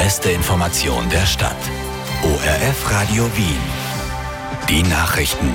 beste Information der Stadt. ORF Radio Wien. Die Nachrichten.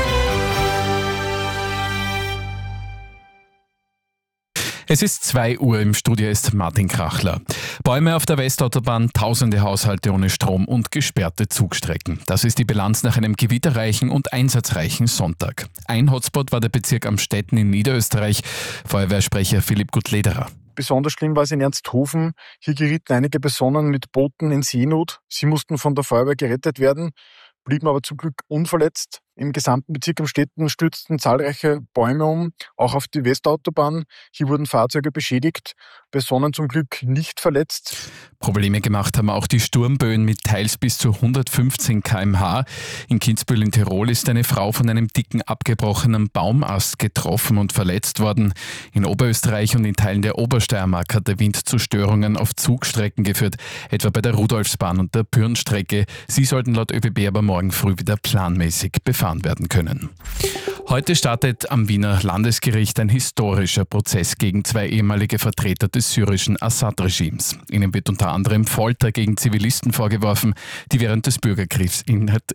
Es ist 2 Uhr, im Studio ist Martin Krachler. Bäume auf der Westautobahn, tausende Haushalte ohne Strom und gesperrte Zugstrecken. Das ist die Bilanz nach einem gewitterreichen und einsatzreichen Sonntag. Ein Hotspot war der Bezirk Amstetten in Niederösterreich. Feuerwehrsprecher Philipp Gutlederer. Besonders schlimm war es in Ernsthofen. Hier gerieten einige Personen mit Booten in Seenot. Sie mussten von der Feuerwehr gerettet werden, blieben aber zum Glück unverletzt. Im gesamten Bezirk Amstetten stürzten zahlreiche Bäume um, auch auf die Westautobahn. Hier wurden Fahrzeuge beschädigt, Personen zum Glück nicht verletzt. Probleme gemacht haben auch die Sturmböen mit teils bis zu 115 km/h. In Kitzbühel in Tirol ist eine Frau von einem dicken abgebrochenen Baumast getroffen und verletzt worden. In Oberösterreich und in Teilen der Obersteiermark hat der Wind zu Störungen auf Zugstrecken geführt, etwa bei der Rudolfsbahn und der Pürnstrecke. Sie sollten laut ÖBB aber morgen früh wieder planmäßig befahren werden können. Heute startet am Wiener Landesgericht ein historischer Prozess gegen 2 ehemalige Vertreter des syrischen Assad-Regimes. Ihnen wird unter anderem Folter gegen Zivilisten vorgeworfen, die während des Bürgerkriegs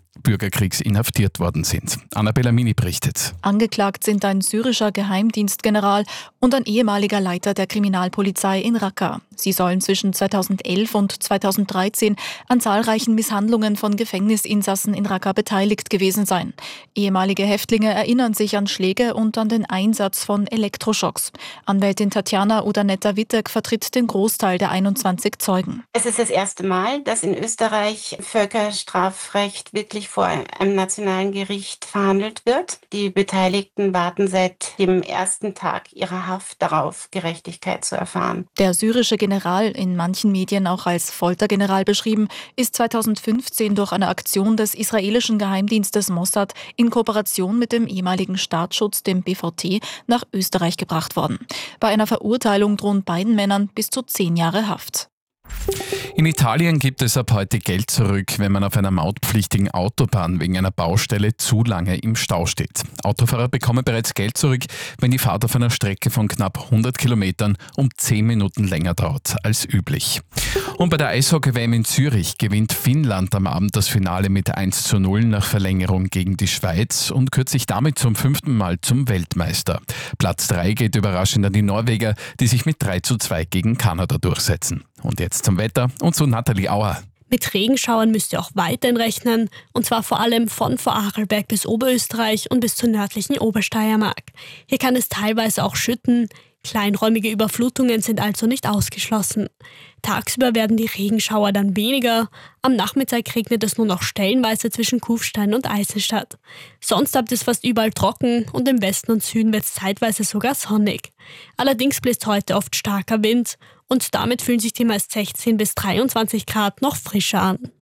inhaftiert worden sind. Anna Bellamini berichtet. Angeklagt sind ein syrischer Geheimdienstgeneral und ein ehemaliger Leiter der Kriminalpolizei in Raqqa. Sie sollen zwischen 2011 und 2013 an zahlreichen Misshandlungen von Gefängnisinsassen in Raqqa beteiligt gewesen sein. Ehemalige Häftlinge erinnern sich an Schläge und an den Einsatz von Elektroschocks. Anwältin Tatjana Udanetta-Wittek vertritt den Großteil der 21 Zeugen. Es ist das erste Mal, dass in Österreich Völkerstrafrecht wirklich vor einem nationalen Gericht verhandelt wird. Die Beteiligten warten seit dem ersten Tag ihrer Haft darauf, Gerechtigkeit zu erfahren. Der syrische General, in manchen Medien auch als Foltergeneral beschrieben, ist 2015 durch eine Aktion des israelischen Geheimdienstes Mossad in Kooperation mit dem ehemaligen Staatsschutz, dem BVT, nach Österreich gebracht worden. Bei einer Verurteilung drohen beiden Männern bis zu 10 Jahre Haft. In Italien gibt es ab heute Geld zurück, wenn man auf einer mautpflichtigen Autobahn wegen einer Baustelle zu lange im Stau steht. Autofahrer bekommen bereits Geld zurück, wenn die Fahrt auf einer Strecke von knapp 100 Kilometern um 10 Minuten länger dauert als üblich. Und bei der Eishockey-WM in Zürich gewinnt Finnland am Abend das Finale mit 1:0 nach Verlängerung gegen die Schweiz und kürt sich damit zum 5. Mal zum Weltmeister. Platz 3 geht überraschend an die Norweger, die sich mit 3:2 gegen Kanada durchsetzen. Und jetzt zum Wetter und zu Nathalie Auer. Mit Regenschauern müsst ihr auch weiterhin rechnen, und zwar vor allem von Vorarlberg bis Oberösterreich und bis zur nördlichen Obersteiermark. Hier kann es teilweise auch schütten. Kleinräumige Überflutungen sind also nicht ausgeschlossen. Tagsüber werden die Regenschauer dann weniger. Am Nachmittag regnet es nur noch stellenweise zwischen Kufstein und Eisenstadt. Sonst bleibt es fast überall trocken und im Westen und Süden wird es zeitweise sogar sonnig. Allerdings bläst heute oft starker Wind und damit fühlen sich die meist 16 bis 23 Grad noch frischer an.